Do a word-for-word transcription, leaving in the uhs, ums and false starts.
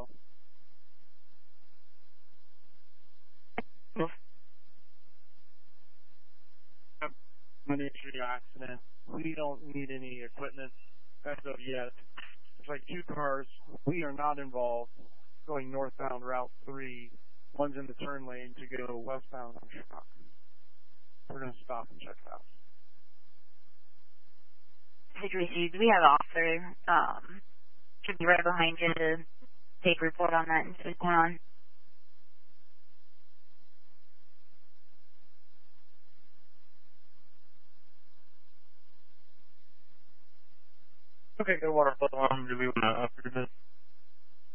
An injury or accident. We don't need any equipment as of yet. It's like two cars. We are not involved going northbound Route three. One's in the turn lane to go westbound on Shock. We're going to stop and check it out. Hey, Tracy, do we have an officer? Um, should be right behind you to take a report on that and see what's going on. Okay, good water. Um, do we want to upgrade this?